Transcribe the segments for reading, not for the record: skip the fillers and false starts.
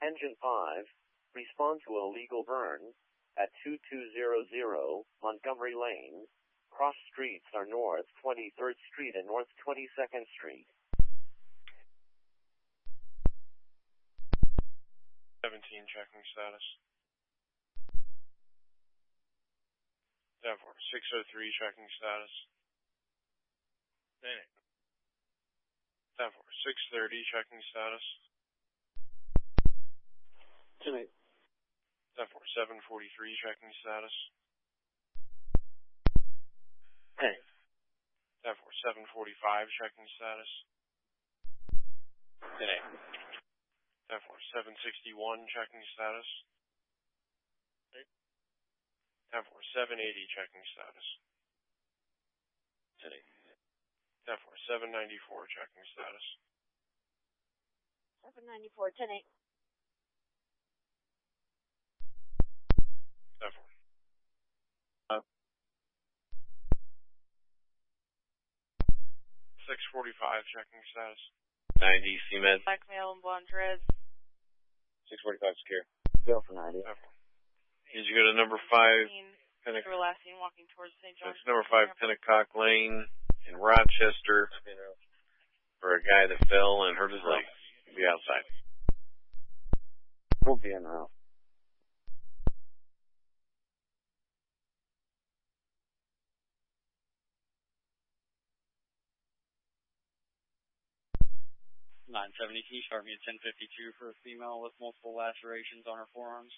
Engine 5, respond to a illegal burn at 2200 Montgomery Lane. Cross streets are North 23rd Street and North 22nd Street. 17, checking status. 10-4, 603, checking status. 10-4, 630, checking status. 10-8. 10-4, 743, checking status. 10-4, 745, checking status. 10-4, 761, checking status. 10-4, 780, checking status. 10-4, 794, checking status. 794, 10-8. 10-4. 645, checking status. 90, CMed. Black male and blonde dreads. 645, secure. Go for 90. 10-4. Did you go to number 5? They were last seen walking towards St. John. That's number 5, Pennacock Lane in Rochester for a guy that fell and hurt his leg. Be outside. We'll be en route. .970 T, start me at 1052 for a female with multiple lacerations on her forearms.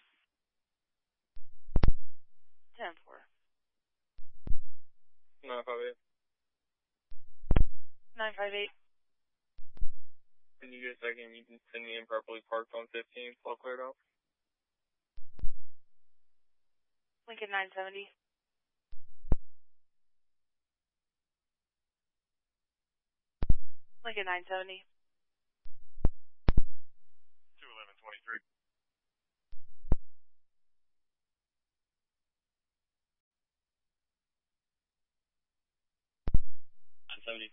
10-4. 958. 958. Can you get a second? You can send me improperly parked on 15, all cleared out. Lincoln 970. Lincoln 970. 21123. 970.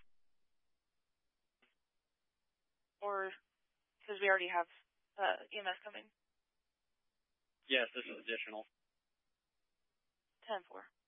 Or, because we already have EMS coming. Yes, this is additional. 10-4.